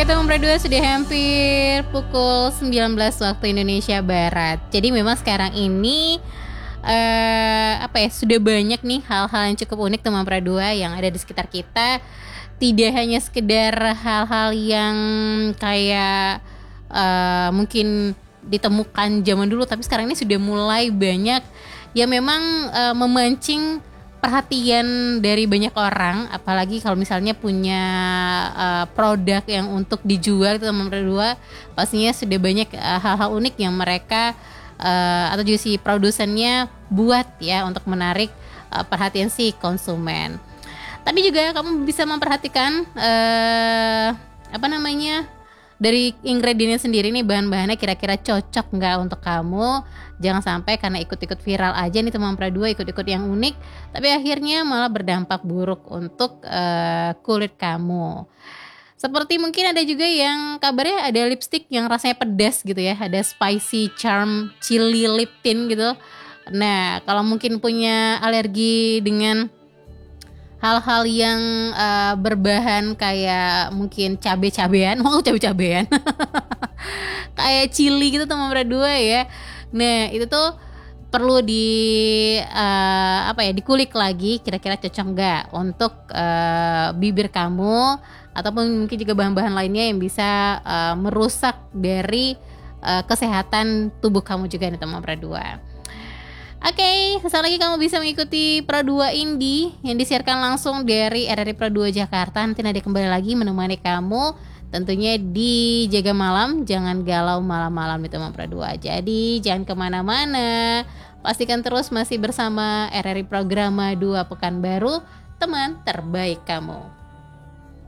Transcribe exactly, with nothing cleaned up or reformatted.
Oke teman berdua, sudah hampir pukul sembilan belas waktu Indonesia Barat. Jadi memang sekarang ini uh, apa ya, sudah banyak nih hal-hal yang cukup unik teman berdua yang ada di sekitar kita. Tidak hanya sekedar hal-hal yang kayak uh, mungkin ditemukan zaman dulu, tapi sekarang ini sudah mulai banyak yang memang uh, memancing perhatian dari banyak orang, apalagi kalau misalnya punya uh, produk yang untuk dijual itu teman berdua, pastinya sudah banyak uh, hal-hal unik yang mereka uh, atau juga si produsennya buat ya untuk menarik uh, perhatian si konsumen. Tapi juga kamu bisa memperhatikan uh, apa namanya dari ingredientnya sendiri nih, bahan-bahannya kira-kira cocok nggak untuk kamu. Jangan sampai karena ikut-ikut viral aja nih teman berdua, ikut-ikut yang unik, tapi akhirnya malah berdampak buruk untuk uh, kulit kamu. Seperti mungkin ada juga yang kabarnya ada lipstick yang rasanya pedas gitu ya, ada spicy charm chili lip tint gitu. Nah kalau mungkin punya alergi dengan hal-hal yang uh, berbahan kayak mungkin cabe-cabean, mau cabe-cabean, kayak chili gitu teman berdua ya. Nah itu tuh perlu di uh, apa ya dikulik lagi, kira-kira cocok nggak untuk uh, bibir kamu, ataupun mungkin juga bahan-bahan lainnya yang bisa uh, merusak dari uh, kesehatan tubuh kamu juga nih teman berdua. Oke, okay, sesaat lagi kamu bisa mengikuti Pro dua Indie yang disiarkan langsung dari R R I Pro dua Jakarta. Nanti Nadia kembali lagi menemani kamu tentunya di Jaga Malam. Jangan galau malam-malam di teman Pro dua. Jadi jangan kemana-mana, pastikan terus masih bersama R R I Programa dua Pekanbaru, teman terbaik kamu.